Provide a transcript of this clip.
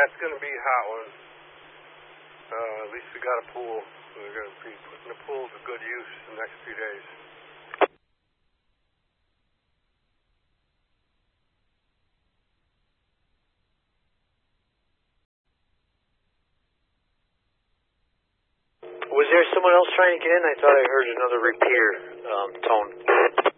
it's going to be a hot one. At least we got a pool. We're going to be putting the pool to good use in the next few days. Was there someone else trying to get in? I thought I heard another repeater tone.